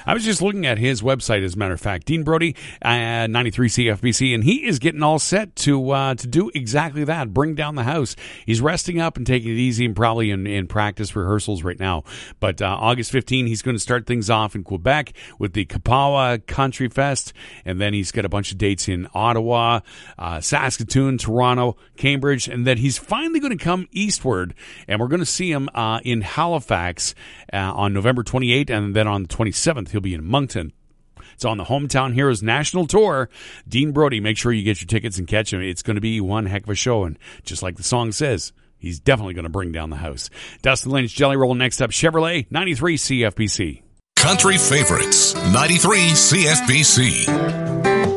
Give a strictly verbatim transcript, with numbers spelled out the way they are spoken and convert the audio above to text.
I was just looking at his website, as a matter of fact. Dean Brody, uh, ninety-three C F B C, and he is getting all set to uh, to do exactly that, bring down the house. He's resting up and taking it easy and probably in, in practice rehearsals right now. But uh, August fifteenth, he's going to start things off in Quebec with the Kapawa Country Fest, and then he's got a bunch of dates in Ottawa, uh, Saskatoon, Toronto, Cambridge, and then he's finally going to come eastward, and we're going to see him uh, in Halifax uh, on November twenty-eighth, and then on the twenty-seventh, he'll be in Moncton. It's on the Hometown Heroes National Tour. Dean Brody, make sure you get your tickets and catch him. It's going to be one heck of a show, and just like the song says, he's definitely going to bring down the house. Dustin Lynch, Jelly Roll, next up, Chevrolet, ninety-three C F B C. Country Favorites, ninety-three C F B C.